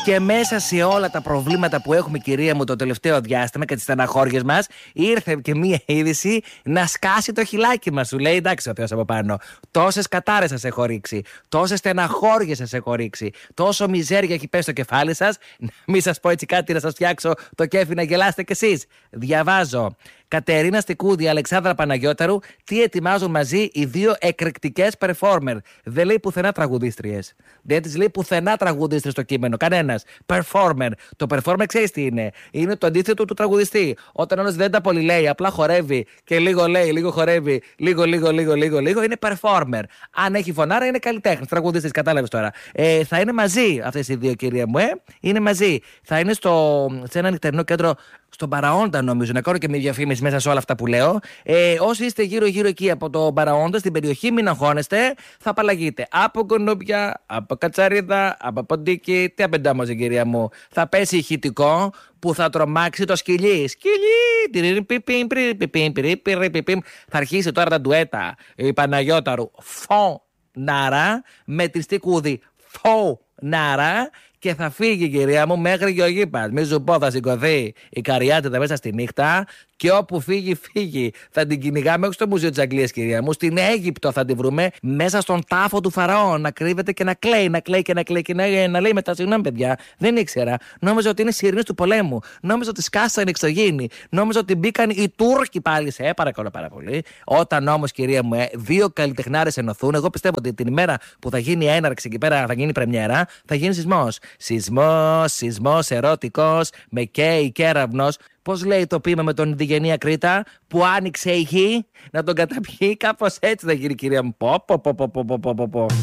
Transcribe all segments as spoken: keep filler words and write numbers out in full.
Και μέσα σε όλα τα προβλήματα που έχουμε, κυρία μου, το τελευταίο διάστημα και τις στεναχώριες μας, ήρθε και μία είδηση να σκάσει το χιλάκι μας. Σου λέει εντάξει ο Θεός από πάνω. Τόσες κατάρες σας έχω ρίξει, τόσες στεναχώριες σας έχω ρίξει, τόσο μιζέρια έχει πέσει στο κεφάλι σας. Να μην σας πω έτσι κάτι, να σας φτιάξω το κέφι να γελάσετε κι εσείς. Διαβάζω. Κατερίνα Στικούδη, Αλεξάνδρα Παναγιώταρου, τι ετοιμάζουν μαζί οι δύο εκρηκτικές performer. Δεν λέει πουθενά τραγουδίστριες. Δεν τις λέει πουθενά τραγουδίστριες στο κείμενο. Κανένας. Performer. Το performer ξέρεις τι είναι. Είναι το αντίθετο του τραγουδιστή. Όταν ένας δεν τα πολύ λέει, απλά χορεύει και λίγο λέει, λίγο χορεύει, λίγο, λίγο, λίγο, λίγο, λίγο, είναι performer. Αν έχει φωνάρα, είναι καλλιτέχνης. Τραγουδιστής, κατάλαβες τώρα. Ε, θα είναι μαζί αυτές οι δύο, κυρία μου, ε. Είναι μαζί. Θα είναι στο, σε ένα νυχτερινό κέντρο. Στον Παραόντα, νομίζω, να κάνω και μια διαφήμιση μέσα σε όλα αυτά που λέω. Ε, όσοι είστε γύρω-γύρω εκεί από το Παραόντα, στην περιοχή, μην αγχώνεστε, θα απαλλαγείτε. Από Κονούπια, από Κατσαρίδα, από Ποντίκι. Τι απεντάμωσε, κυρία μου. Θα πέσει ηχητικό που θα τρομάξει το σκυλί. Σκυλί! Θα αρχίσει τώρα τα ντουέτα. Η Παναγιώταρου φωνάρα με τη Στικούδη φωνάρα. Και θα φύγει, κυρία μου, μέχρι και ο γήπας. Μη σου πω, θα σηκωθεί η καριάτιδα μέσα στη νύχτα και όπου φύγει, φύγει. Θα την κυνηγάμε όχι στο Μουσείο της Αγγλίας, κυρία μου. Στην Αίγυπτο θα την βρούμε, μέσα στον τάφο του Φαραώ. Να κρύβεται και να κλαίει, να κλαίει και να κλαίει και να, να λέει μετά. Συγγνώμη, παιδιά, δεν ήξερα. Νόμιζα ότι είναι σιρήνες του πολέμου. Νόμιζα ότι σκάσανε εξωγήινοι. Νόμιζα ότι μπήκαν οι Τούρκοι πάλι. Σε παρακαλώ πάρα πολύ. Όταν όμως, κυρία μου, ε, δύο καλλιτεχνάρες ενωθούν, εγώ πιστεύω ότι την ημέρα που θα γίνει έναρξη εκεί πέρα, θα γίνει πρεμιέρα, θα γίνει σεισμός. Σεισμός, σεισμός ερωτικός, με καίει κέραυνος. Πώς λέει το ποίημα με τον Διγενή Κρήτα, που άνοιξε η γη να τον καταπιεί, κάπως έτσι θα γίνει, κυρία μου. Πω, πω, πω, πω, πω, πω, πω, πω.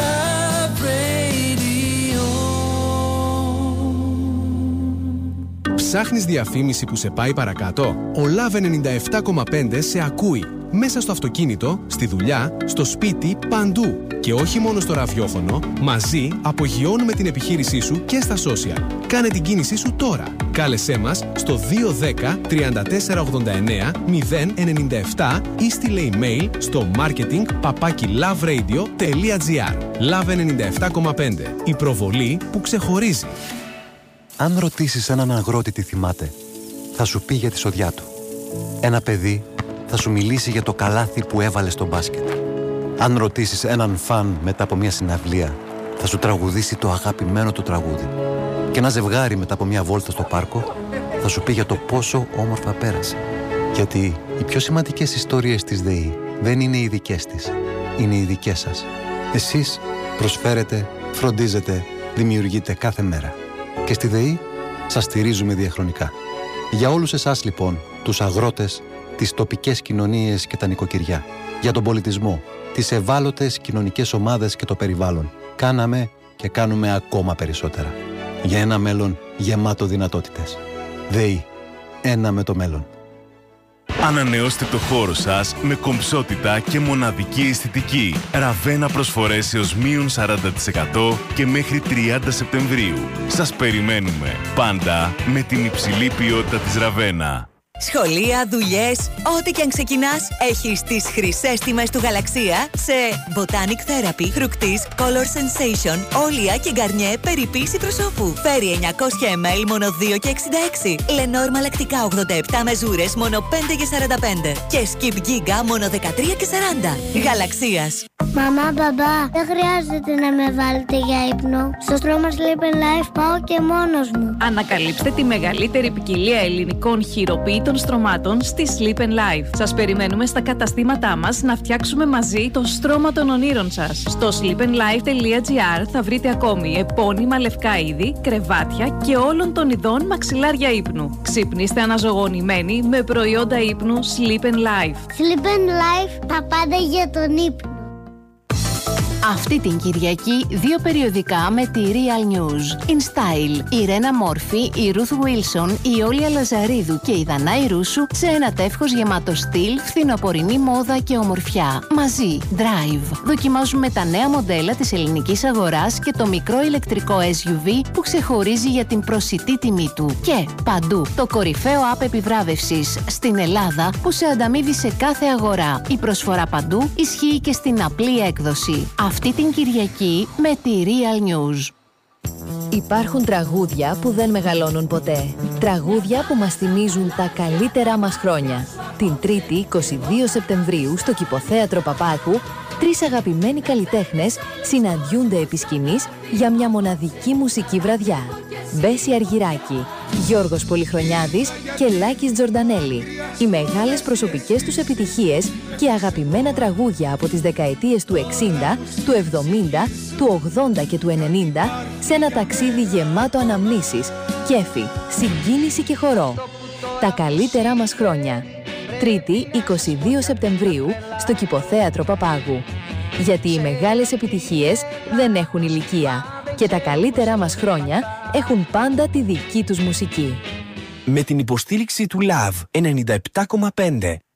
Ψάχνεις διαφήμιση που σε πάει παρακάτω? Ο Love ενενήντα επτά κόμμα πέντε σε ακούει. Μέσα στο αυτοκίνητο, στη δουλειά, στο σπίτι, παντού. Και όχι μόνο στο ραδιόφωνο, μαζί απογειώνουμε την επιχείρησή σου και στα social. Κάνε την κίνησή σου τώρα. Κάλεσέ μας στο δύο ένα μηδέν τριάντα τέσσερα ογδόντα εννέα μηδέν ενενήντα επτά ή στείλε email στο marketing παπάκι loveradio τελεία gr. Love ενενήντα επτά κόμμα πέντε. Η προβολή που ξεχωρίζει. Αν ρωτήσεις έναν αγρότη τι θυμάται, θα σου πει για τη σοδιά του. Ένα παιδί θα σου μιλήσει για το καλάθι που έβαλε στο μπάσκετ. Αν ρωτήσεις έναν φαν μετά από μια συναυλία, θα σου τραγουδήσει το αγαπημένο του τραγούδι. Και ένα ζευγάρι μετά από μια βόλτα στο πάρκο, θα σου πει για το πόσο όμορφα πέρασε. Γιατί οι πιο σημαντικές ιστορίες της ΔΕΗ δεν είναι οι δικές της, είναι οι δικές σας. Εσείς προσφέρετε, φροντίζετε, δημιουργείτε κάθε μέρα. Και στη ΔΕΗ σας στηρίζουμε διαχρονικά. Για όλους εσάς λοιπόν, τους αγρότες, τις τοπικές κοινωνίες και τα νοικοκυριά, για τον πολιτισμό, τις ευάλωτες κοινωνικές ομάδες και το περιβάλλον, κάναμε και κάνουμε ακόμα περισσότερα. Για ένα μέλλον γεμάτο δυνατότητες. ΔΕΗ. Ένα με το μέλλον. Ανανεώστε το χώρο σας με κομψότητα και μοναδική αισθητική. Ραβένα προσφορές έως μείον σαράντα τοις εκατό και μέχρι τριάντα Σεπτεμβρίου. Σας περιμένουμε πάντα με την υψηλή ποιότητα της Ραβένα. Σχολεία, δουλειές, ό,τι και αν ξεκινάς, έχεις τις χρυσές τιμές του Γαλαξία σε Botanic Therapy, Fructis, Color Sensation, Όλια και Γκαρνιέ περιποίηση προσώπου. Φέρει εννιακόσια μιλιλίτρα μόνο δύο και εξήντα έξι. Lenor μαλακτικά ογδόντα επτά μεζούρες μόνο πέντε και σαράντα πέντε. Και Skip Giga μόνο δεκατρία και σαράντα. Γαλαξίας. Μαμά, μπαμπά, δεν χρειάζεται να με βάλετε για ύπνο. Στο Στρώμα Sleep and Life πάω και μόνος μου. Ανακαλύψτε τη μεγαλύτερη ποικιλία ελληνικών χειροποίητων στρωμάτων στη Sleep and Life. Σας περιμένουμε στα καταστήματά μας να φτιάξουμε μαζί το στρώμα των ονείρων σας. Στο sleep and life τελεία gr θα βρείτε ακόμη επώνυμα λευκά είδη, κρεβάτια και όλων των ειδών μαξιλάρια ύπνου. Ξυπνήστε αναζωογονημένοι με προϊόντα ύπνου Sleep and Life. Sleep and Life, τα πάντα για τον ύπνο. Αυτή την Κυριακή δύο περιοδικά με τη Real News. In Style, η Ρένα Μόρφη, η Ruth Wilson, η Όλια Λαζαρίδου και η Δανάη Ρούσου σε ένα τεύχος γεμάτο στυλ, φθινοπορεινή μόδα και ομορφιά. Μαζί, Drive. Δοκιμάζουμε τα νέα μοντέλα της ελληνικής αγοράς και το μικρό ηλεκτρικό ες γιου βι που ξεχωρίζει για την προσιτή τιμή του. Και παντού, το κορυφαίο app επιβράβευσης στην Ελλάδα που σε ανταμείβει σε κάθε αγορά. Η προσφορά παντού ισχύει και στην απλή έκδοση. Αυτή την Κυριακή με τη Real News. Υπάρχουν τραγούδια που δεν μεγαλώνουν ποτέ. Τραγούδια που μας θυμίζουν τα καλύτερά μας χρόνια. Την Τρίτη, είκοσι δύο Σεπτεμβρίου, στο Κηποθέατρο Παπάκου, τρεις αγαπημένοι καλλιτέχνες συναντιούνται επί σκηνής για μια μοναδική μουσική βραδιά. Μπέση Αργυράκη, Γιώργος Πολυχρονιάδης και Λάκης Τζορντανέλη. Οι μεγάλες προσωπικές τους επιτυχίες και αγαπημένα τραγούδια από τις δεκαετίες του εξήντα, του εβδομήντα, του ογδόντα και του ενενήντα σε ένα ταξίδι γεμάτο αναμνήσεις, κέφι, συγκίνηση και χορό. Τα καλύτερά μας χρόνια. Τρίτη, είκοσι δύο Σεπτεμβρίου, στο Κηποθέατρο Παπάγου. Γιατί οι μεγάλες επιτυχίες δεν έχουν ηλικία και τα καλύτερά μας χρόνια έχουν πάντα τη δική τους μουσική. Με την υποστήριξη του Λαβ ενενήντα επτά κόμμα πέντε.